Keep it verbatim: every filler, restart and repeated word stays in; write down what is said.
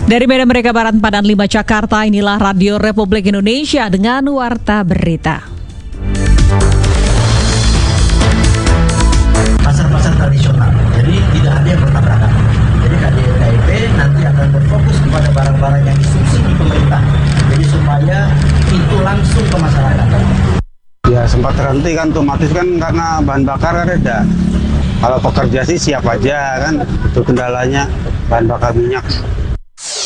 Dari Medan Merdeka Barat empat dan lima Jakarta, inilah Radio Republik Indonesia dengan Warta Berita. Pasar-pasar tradisional, jadi tidak ada yang bertabrakan. Jadi K D K I P nanti akan berfokus kepada barang-barang yang disubsidi pemerintah. Jadi supaya itu langsung ke masyarakat. Ya sempat terhenti kan, otomatis kan karena bahan bakar kan ada. Kalau pekerja sih siap aja kan, itu kendalanya bahan bakar minyak.